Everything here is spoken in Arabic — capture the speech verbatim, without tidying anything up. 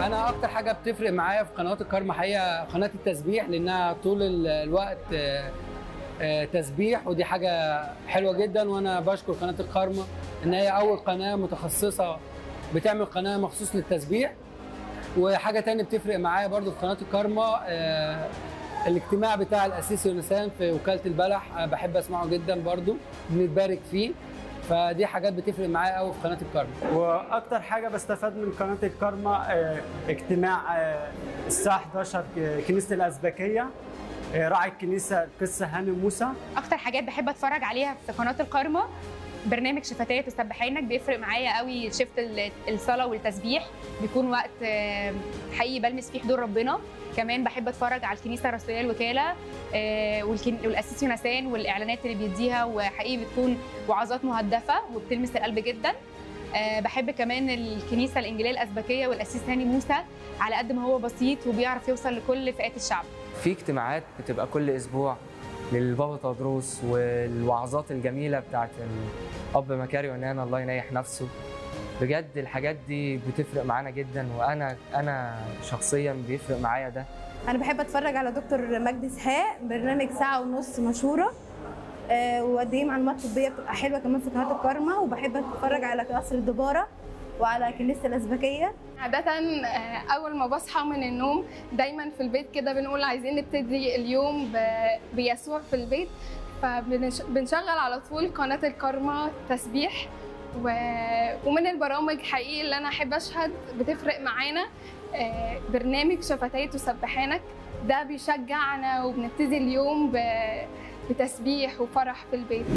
انا اكتر حاجه بتفرق معايا في قنوات الكارما حقيقه قناه التسبيح، لانها طول ال- الوقت آه، آه، تسبيح، ودي حاجه حلوه جدا. وانا بشكر قناه الكارما ان هي اول قناه متخصصه بتعمل قناه مخصوص للتسبيح. وحاجه تانية بتفرق معايا برضو في قناه الكارما آه، الاجتماع بتاع القسيس يونسان في وكاله البلح، آه، بحب اسمعه جدا برضو، بنتبارك فيه. فدي حاجات بتفرق معايا قوي في قناه الكارما. واكتر حاجه بستفاد من قناه الكارما آه، اجتماع آه، الساعه حداشر ك- كنيسه الازبكيه، آه، راعي الكنيسه القس هاني موسى. اكتر حاجات بحب اتفرج عليها في قناه الكارما برنامج شفتاية تسبحينك، بيفرق معايا قوي. شفت ال- الصلاه والتسبيح بيكون وقت آه، حقيقي بلمس فيه حضور ربنا. كمان بحب اتفرج على الكنيسه الرسوليه الوكاله آه، والكن- والقسيس يونسان والاعلانات اللي بيديها، وحقيقي بتكون وعظات مهدفه وبتلمس القلب جدا. آه، بحب كمان الكنيسه الانجيليه الازبكيه والقسيس هاني موسى، على قد ما هو بسيط وبيعرف يوصل لكل فئات الشعب. في اجتماعات بتبقى كل اسبوع للبابا تدروس والوعظات الجميله بتاعت الاب مكاري ونانا الله ينيح نفسه. بجد الحاجات دي بتفرق معانا جدا، وانا انا شخصيا بيفرق معايا ده. انا بحب اتفرج على دكتور مجدي اسحاق، برنامج ساعه ونص مشهوره آه، وقد ايه معلومات طبيه بتبقى حلوه كمان في قناه الكارما. وبحب اتفرج على قصر الدباره وعلى كنيسه الازبكيه. عادة آه، أول ما بصحى من النوم دايما في البيت كده بنقول عايزين نبتدي اليوم ب- بيسوع في البيت، فبنشغل على طول قناة الكارما تسبيح. و- ومن البرامج حقيقي اللي أنا أحب أشهد بتفرق معانا آه، برنامج شفتاية تسبحانك، ده بيشجعنا وبنبتدي اليوم ب- بتسبيح وفرح في البيت.